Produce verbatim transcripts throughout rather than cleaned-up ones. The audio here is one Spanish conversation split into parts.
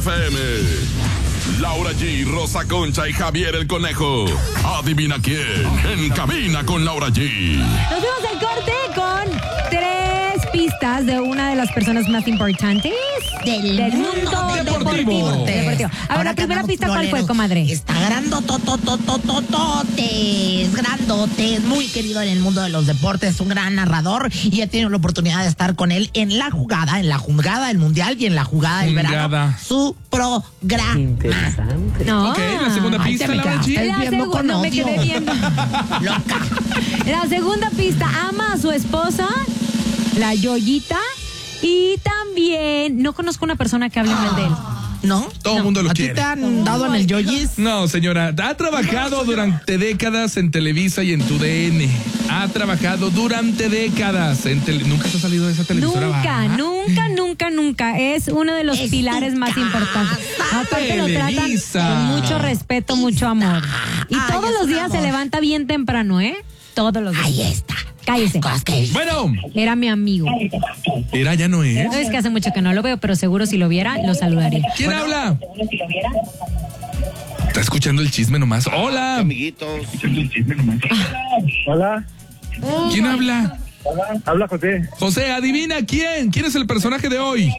F M. Laura G, Rosa Concha y Javier el Conejo. Adivina quién en Cabina con Laura G. Nos vemos al corte con tres pistas de una de las personas más importantes del, del mundo, mundo deportivo. deportivo. deportivo. A ver, la primera pista, ¿cuál fue, comadre? Está grandototototototes, grandotes, muy querido en el mundo de los deportes, un gran narrador, y he tenido la oportunidad de estar con él en la jugada, en la jugada del mundial y en la jugada del Jugada. verano. Su programa. Interesante. No. Ok, la segunda Ay, pista, te me Laura quedaste G. La viendo con segunda, me odio. quedé viendo. Loca. La segunda pista, ama a su esposa, la Yoyita, y también no conozco una persona que hable mal de él. ¿No? Todo el mundo lo ¿A ti quiere. te han dado en el yoyis? No, señora, ha trabajado durante décadas en Televisa y en tu D N. Ha trabajado durante décadas en tele... ¿Nunca se ha salido de esa televisora? Nunca, ¿va? nunca, nunca, nunca. Es uno de los Es pilares tu más casa. importantes. Aparte lo tratan Televisa. con mucho respeto, mucho amor. Y Ay, todos es los un días se amor. levanta bien temprano, ¿eh? Todos los días. Ahí está. Cállese. Cosas que- Bueno, Era mi amigo. era, ya no es. No es que hace mucho que no lo veo, pero seguro si lo viera, lo saludaría. ¿Quién habla? ¿Está escuchando el chisme nomás? Hola. Amiguitos. Hola, ¿Quién habla? habla José. José, adivina quién. ¿Quién es el personaje de hoy?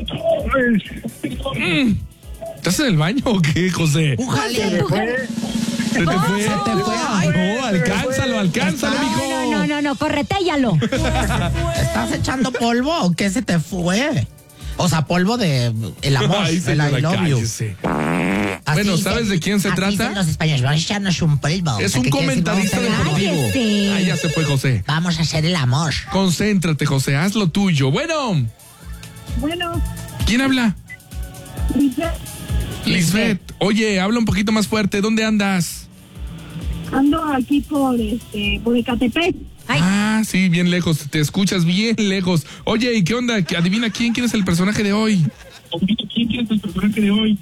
Mm. ¿Estás en el baño o qué, José? ¡Újale! ¿Se te fue? Se te fue. Ay, No, alcánzalo, alcánzalo, Está- mijo. No, no, no, no, corretéllalo. ¿Estás echando polvo o qué se te fue? O sea, polvo de el amor, Ay, el señora, I love you. cállese. Así Bueno, dicen- ¿sabes de quién se así trata? dicen los españoles, vamos a echarnos un polvo. Es O sea, un ¿qué quiere decir? comentarista Vamos a hacer el amor. deportivo. Cállese. Ah, ya se fue, José. Vamos a hacer el amor. Concéntrate, José, haz lo tuyo. Bueno, Bueno, ¿quién habla? dice, Lisbeth. Oye, habla un poquito más fuerte. ¿Dónde andas? ando aquí por este, por Ecatepec. Ay. Ah, sí, bien lejos. Te escuchas bien lejos. Oye, ¿y qué onda? ¿Qué- Adivina quién, quién es el personaje de hoy. ¿Quién es el personaje de hoy?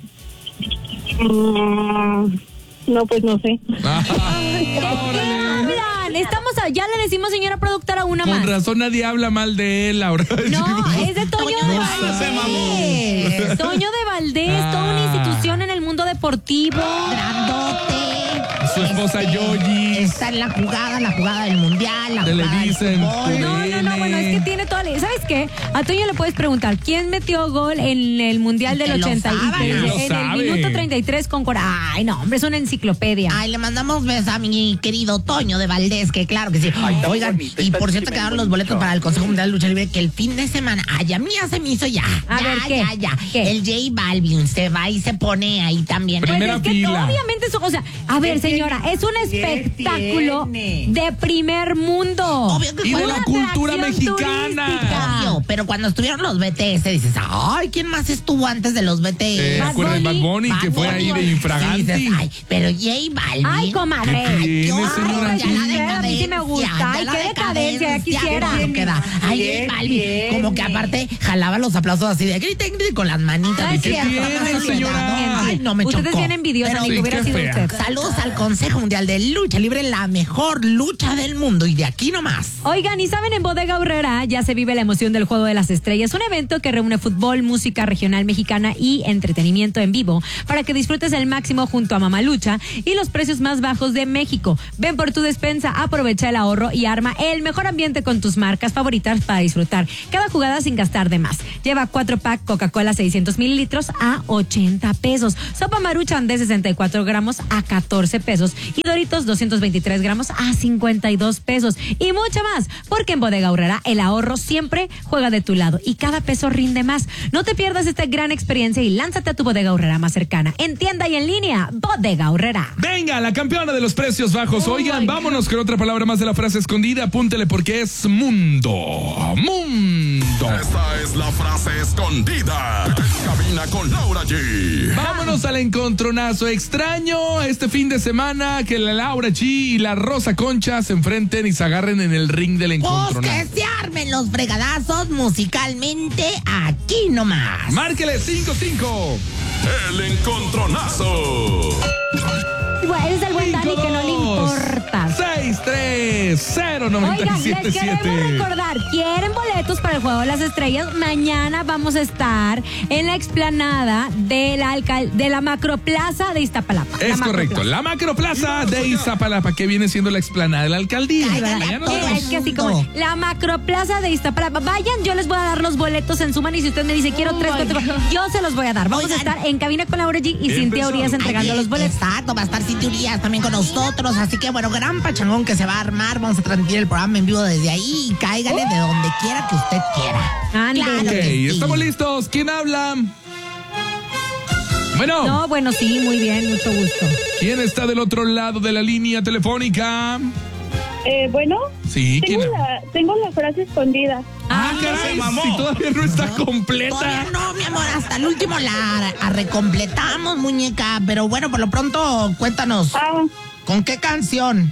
No, pues no sé. Ah, ¿Qué hablan? Estamos a- ya le decimos, señora productora, una con más. razón nadie habla mal de él ahora. No, es de Toño de Toño Valdés. Toño de Valdés, toda una institución en el mundo deportivo. Grandote. Su esposa Yoyi. Está en la jugada, la jugada del mundial, la Televisa jugada del en fútbol. No, no, no, bueno, es que tiene toda la... ¿Sabes qué? A Toño le puedes preguntar, ¿quién metió gol en el Mundial Y que del lo ochenta y sabe. tres? Él lo En el sabe. minuto treinta y tres con Cora. Ay, no, hombre, es una enciclopedia. Ay, le mandamos besos a mi querido Toño de Valdés, que claro que sí. Oigan, y por cierto quedaron los boletos para el Consejo Mundial de Lucha Libre, que el fin de semana, ay, a mí ya se me hizo ya. A ya, ver, ¿qué? ya, ya. ¿Qué? El J Balvin se va y se pone ahí también. Pues Primera es que fila. obviamente, eso- o sea, a ver, señora, es un espectáculo de primer mundo. Obvio que Y fue de una la cultura atracción mexicana. turística. Obvio, pero cuando estuvieron los B T S dices, ay, ¿quién más estuvo antes de los B T S? Eh, Bad ¿Acuerdas de Bad Bunny? Bunny que Bad fue Bunny. ahí de Sí, infraganti? dices, ay, pero J Balvin. Ay, comadre. ¿Qué tiene, horror, señora? ya la A mí sí me decadencia, gusta. ya Ay, la qué decadencia, ya quisiera. no queda. Ay, J Balvin, como que aparte jalaba los aplausos así de griten, griten con las manitas. Ay, Y ¿qué que tiene, jamás señora? olvidado. Ay, no me Ustedes chocó. bien envidiosa, Pero ni que sí, hubiera qué sido fea. usted. saludos al Consejo Mundial de Lucha Libre, la mejor lucha del mundo. Y de aquí nomás. Oigan, y saben, en Bodega Aurrera ya se vive la emoción del Juego de las Estrellas, un evento que reúne fútbol, música regional mexicana y entretenimiento en vivo para que disfrutes el máximo junto a Mamalucha y los precios más bajos de México. Ven por tu despensa, aprovecha el ahorro y arma el mejor ambiente con tus marcas favoritas para disfrutar cada jugada sin gastar de más. Lleva cuatro pack Coca-Cola seiscientos mililitros a ochenta pesos, sopa Maruchan de sesenta y cuatro gramos a catorce pesos y Doritos doscientos veintitrés gramos a cincuenta y dos pesos y mucho más, porque en Bodega Aurrera el ahorro siempre juega de tu lado y cada peso rinde más. No te pierdas esta gran experiencia y lánzate a tu Bodega Aurrera más cercana, en tienda y en línea. Bodega Aurrera. Venga, la campeona de los precios bajos. Oh, Oigan, my vámonos con otra palabra más de la frase escondida. Apúntele porque es mundo. Mundo. Esta es la frase escondida en Cabina con Laura G. Vámonos al encontronazo. Extraño este fin de semana que la Laura G y la Rosa Concha se enfrenten y se agarren en el ring del Pues que encontronazo. se armen los fregadazos musicalmente aquí nomás. Márquele cinco cinco. El encontronazo. Bueno, es el buen Dani que no le importa. seis tres cero nueve Oigan, siete les queremos siete. recordar, ¿quieren boletos para el Juego de las Estrellas? Mañana vamos a estar en la explanada de la, alcal de la Macroplaza de Iztapalapa. Es La correcto, Macroplaza. la Macroplaza de Iztapalapa, que viene siendo la explanada de la alcaldía. Ay, ¿verdad? Allá nos Todo vemos. Es que así como la Macroplaza de Iztapalapa. Vayan, yo les voy a dar los boletos en su mano y si usted me dice quiero tres, cuatro, yo se los voy a dar. Vamos Oigan. a estar en cabina con Laura G y Bien Cintia pensado. Urias entregando Ay, los boletos. Exacto, va a estar Cintia Urias también con nosotros. Así que bueno, gran pachangón que se va a armar. Vamos a transmitir el programa en vivo desde ahí y cáigale de donde quiera que usted quiera. Ande. Claro Ok, que sí. estamos listos. ¿Quién habla? Bueno, No, bueno, sí, muy bien, mucho gusto. ¿quién está del otro lado de la línea telefónica? Eh, bueno, Sí, tengo ¿quién? la, tengo la frase escondida. Ah, caray, si todavía no está Todavía completa. no, mi amor, hasta el último la a recompletamos, muñeca. Pero bueno, por lo pronto, cuéntanos, Ah, ¿con qué canción?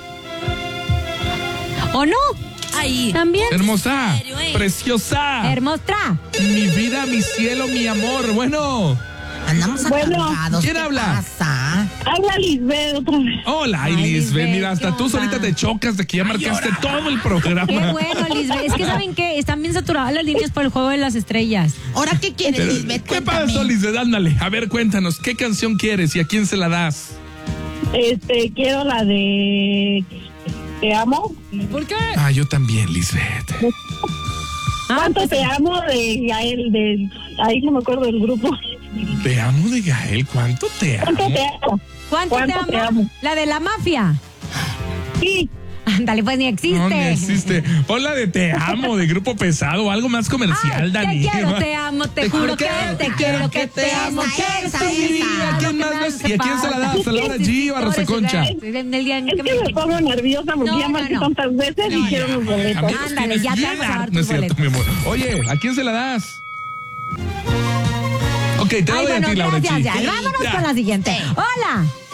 ¿O no? Ahí. También. Hermosa, serio, eh? preciosa, Hermosa. mi vida, mi cielo, mi amor. Bueno, Andamos Bueno, acargados. ¿quién ¿qué habla? pasa? habla Lisbeth otra vez. hola, Ay, Lisbeth. Lisbeth, Mira, hasta ¿qué tú onda? solita te chocas de que ya marcaste todo el programa. Qué bueno, Lisbeth. Es que saben que están bien saturadas las líneas por el Juego de las Estrellas. ¿Ahora qué quieres, Pero, Lisbeth? ¿qué Cuéntame. pasó, Lisbeth? Ándale, a ver, cuéntanos, ¿qué canción quieres y a quién se la das? Este, quiero la de Te amo. ¿Por qué? Ah, yo también, Lisbeth. ¿Cuánto te amo de Gael? De, ahí no me acuerdo del grupo. Te amo de Gael, ¿cuánto te amo? ¿Cuánto te amo? ¿Cuánto, te, ¿Cuánto amo? te amo? La de la mafia. Sí, Ándale, pues ni existe. No, ni existe. Pon la de Te amo, de Grupo Pesado, algo más comercial, Ay, Dani. te quiero, te amo, te, juro que, te quiero, que te amo. esa, que esa, eres tu esa. vida, ¿A quién lo que más me ves? hace ¿Y a quién se la das? falta. ¿A Laura Sí, sí, G o a por Rosa eso, Concha? en el día en es que que me- me pongo nerviosa porque No, ya no, marqué no. tantas veces y quiero los boletos. Amigos, Ándale, tienes ya te bien vamos a dar harto, tus no es cierto, boletos. mi amor. Oye, ¿a quién se la das? Ok, te Ay, doy bueno, a ti, Laura gracias, G. ya. Vámonos Ya. con la siguiente. Hola.